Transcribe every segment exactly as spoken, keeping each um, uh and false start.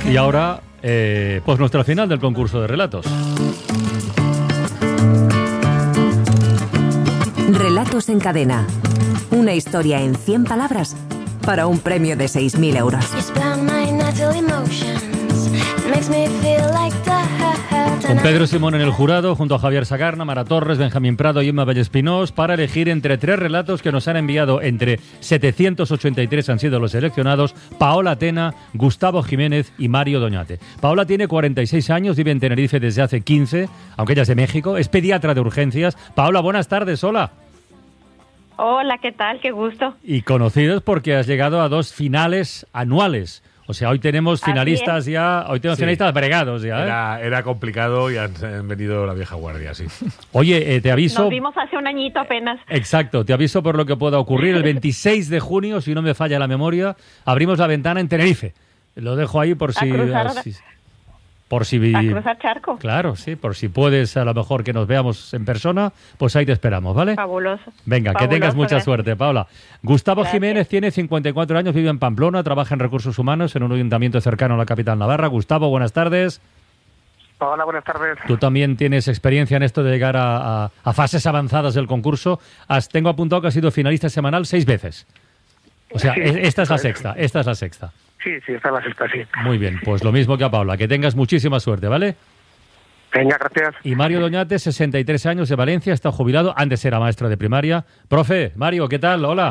Y ahora, eh, pues nuestra final del concurso de relatos. Relatos en cadena. Una historia en cien palabras para un premio de seis mil euros. Con Pedro Simón en el jurado, junto a Javier Sagarna, Mara Torres, Benjamín Prado y Emma Vallespinós, para elegir entre tres relatos que nos han enviado. Entre setecientos ochenta y tres han sido los seleccionados: Paola Tena, Gustavo Jiménez y Mario Doñate. Paola tiene cuarenta y seis años, vive en Tenerife desde hace quince, aunque ella es de México, es pediatra de urgencias. Paola, buenas tardes, hola. Hola, ¿qué tal? Qué gusto. Y conocidos porque has llegado a dos finales anuales. O sea, hoy tenemos finalistas ya, hoy tenemos sí. finalistas bregados ya. ¿eh? Era, era complicado y han, han venido la vieja guardia, sí. Oye, eh, te aviso... Nos vimos hace un añito apenas. Exacto, te aviso por lo que pueda ocurrir. El veintiséis de junio, si no me falla la memoria, abrimos la ventana en Tenerife. Lo dejo ahí por si... A cruzar, a, si por si a cruzar charco. Claro, sí, por si puedes a lo mejor que nos veamos en persona, pues ahí te esperamos, ¿vale? Fabuloso. Venga, Fabuloso, que tengas mucha gracias. suerte, Paula. Gustavo Gracias. Jiménez tiene cincuenta y cuatro años, vive en Pamplona, trabaja en recursos humanos en un ayuntamiento cercano a la capital navarra. Gustavo, buenas tardes. Hola, buenas tardes. Tú también tienes experiencia en esto de llegar a, a, a fases avanzadas del concurso. Has, tengo apuntado que has sido finalista semanal seis veces. O sea, Sí, esta es la correcto. sexta, esta es la sexta. Sí, sí, está la sexta, sí. Muy bien, pues lo mismo que a Paula, que tengas muchísima suerte, ¿vale? Venga, gracias. Y Mario Doñate, sesenta y tres años, de Valencia, está jubilado, antes era maestro de primaria. Profe, Mario, ¿qué tal? Hola.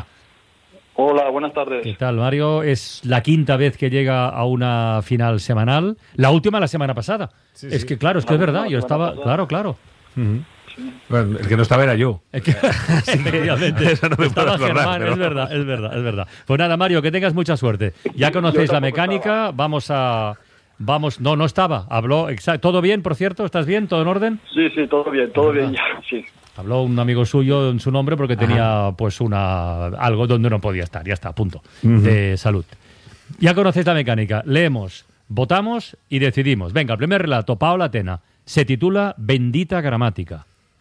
Hola, buenas tardes. ¿Qué tal, Mario? Es la quinta vez que llega a una final semanal. La última la semana pasada. Sí, es sí. que claro, es que La es verdad, última yo la semana estaba... pasada. Claro, claro. Uh-huh. Bueno, el que no estaba era yo. Es que, sí, efectivamente. Eso no me puedo Estaba acordar, Germán, pero- es verdad, es verdad, es verdad. Pues nada, Mario, que tengas mucha suerte. Ya conocéis Yo la tampoco mecánica, estaba. vamos a... Vamos, no, no estaba, habló, exacto. ¿Todo bien, por cierto? ¿Estás bien? ¿Todo en orden? Sí, sí, todo bien, todo bien ya, sí. Habló un amigo suyo en su nombre porque tenía pues una algo donde no podía estar, ya está, punto, Ujú. de salud. Ya conocéis la mecánica, leemos, votamos y decidimos. Venga, el primer relato, Paola Tena, se titula Bendita gramática.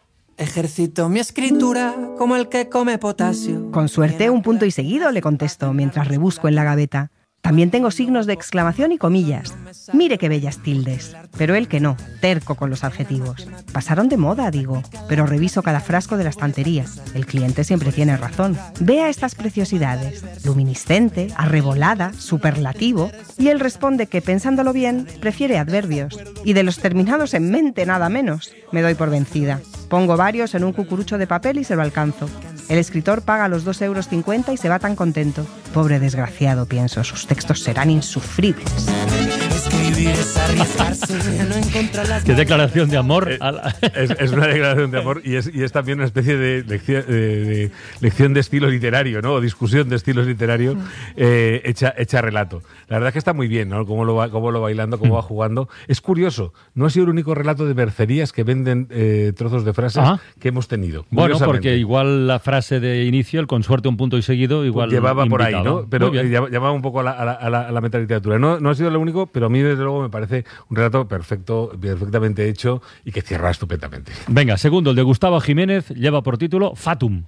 Ejercito mi escritura como el que come potasio. Con suerte, un punto y seguido, le contesto, mientras rebusco en la gaveta. También tengo signos de exclamación y comillas. Mire qué bellas tildes. Pero él que no, terco con los adjetivos. Pasaron de moda, digo, pero reviso cada frasco de la estantería. El cliente siempre tiene razón. Vea estas preciosidades. Luminiscente, arrebolada, superlativo. Y él responde que, pensándolo bien, prefiere adverbios. Y de los terminados en mente, nada menos. Me doy por vencida. Pongo varios en un cucurucho de papel y se lo alcanzo. El escritor paga los dos euros cincuenta y se va tan contento. Pobre desgraciado, pienso, sus textos serán insufribles. Escribir es arriesgarse, no encontrar las... Qué declaración de amor. Eh, a la- Es, es una declaración de amor y es, y es también una especie de lección de, de, lección de estilo literario, ¿no? O discusión de estilos literarios eh, hecha, hecha relato. La verdad es que está muy bien, ¿no? Cómo lo va, cómo lo va bailando, cómo va jugando. Es curioso, no ha sido el único relato de mercerías que venden eh, trozos de frases Ah. que hemos tenido. Bueno, curiosamente. porque igual la frase de inicio, el con suerte un punto y seguido, igual llevaba por ahí, invitaba. ¿no? Pero Muy bien. eh, llama- llamaba un poco a la, a la, a la, a la metaliteratura. No, no ha sido lo único, pero a mí desde luego me parece un relato perfecto, perfectamente hecho y que cierra estupendamente. Venga, segundo, el de Gustavo Jiménez, lleva por título Fatum.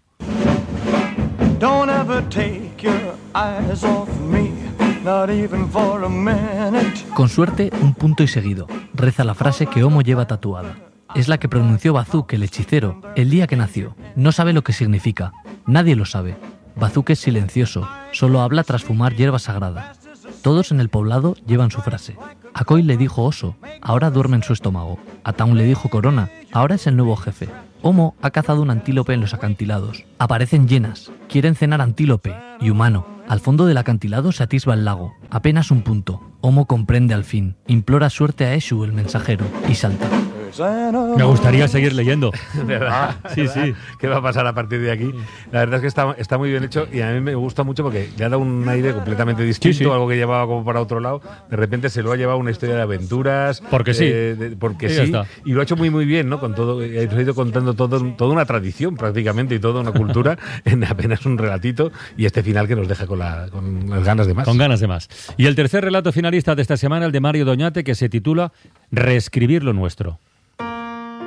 Don't ever take your eyes off me, not even for a minute. Con suerte, un punto y seguido. Reza la frase que Homo lleva tatuada. Es la que pronunció Bazuk, el hechicero, el día que nació. No sabe lo que significa. Nadie lo sabe. Bazuk es silencioso. Solo habla tras fumar hierba sagrada. Todos en el poblado llevan su frase. Acoy le dijo oso. Ahora duerme en su estómago. Ataun le dijo corona. Ahora es el nuevo jefe. Homo ha cazado un antílope en los acantilados. Aparecen llenas. Quieren cenar antílope y humano. Al fondo del acantilado se atisba el lago. Apenas un punto. Homo comprende al fin. Implora suerte a Eshu, el mensajero, y salta. Me gustaría seguir leyendo. ¿Verdad? Sí, sí. ¿Qué va a pasar a partir de aquí? La verdad es que está, está muy bien hecho y a mí me gusta mucho porque le ha dado un aire completamente distinto, Sí, sí. algo que llevaba como para otro lado. De repente se lo ha llevado una historia de aventuras. Porque sí. eh, de- porque Y ya sí. está. Y lo ha hecho muy, muy bien, ¿no? Con todo, eh, ha ido contando todo, toda una tradición prácticamente y toda una cultura en apenas un relatito y este final que nos deja con, la, con las ganas de más. Con ganas de más. Y el tercer relato finalista de esta semana, el de Mario Doñate, que se titula Reescribir lo nuestro.